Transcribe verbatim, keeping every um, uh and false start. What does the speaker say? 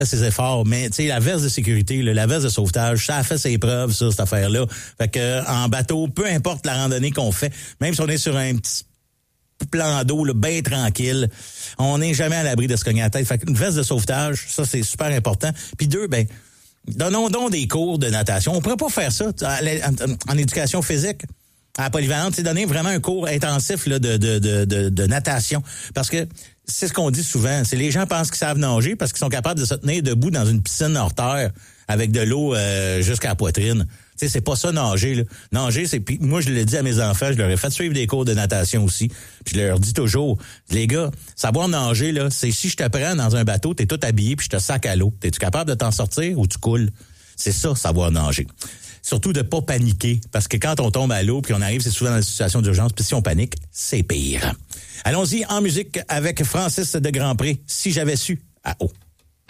ses efforts, mais tu sais, la veste de sécurité, là, la veste de sauvetage, ça a fait ses preuves, ça, cette affaire-là. Fait que en bateau, peu importe la randonnée qu'on fait, même si on est sur un petit plan d'eau, là, bien tranquille, on n'est jamais à l'abri de se cogner la tête. Fait qu'une veste de sauvetage, ça, c'est super important. Puis deux, ben, donnons donc des cours de natation. On pourrait pas faire ça en, en éducation physique. À la polyvalente, c'est donner vraiment un cours intensif là, de, de, de, de, de natation. Parce que c'est ce qu'on dit souvent. C'est les gens pensent qu'ils savent nager parce qu'ils sont capables de se tenir debout dans une piscine hors terre avec de l'eau euh, jusqu'à la poitrine. Tu sais, c'est pas ça nager, là. Nager, c'est... Puis moi, je l'ai dit à mes enfants, je leur ai fait suivre des cours de natation aussi. Puis je leur dis toujours, les gars, savoir nager, là, c'est si je te prends dans un bateau, t'es tout habillé puis je te sac à l'eau. T'es-tu capable de t'en sortir ou tu coules? C'est ça, savoir nager. Surtout de pas paniquer, parce que quand on tombe à l'eau puis on arrive, c'est souvent dans une situation d'urgence, puis si on panique, c'est pire. Allons-y en musique avec Francis de Grandpré, Si j'avais su, à eau.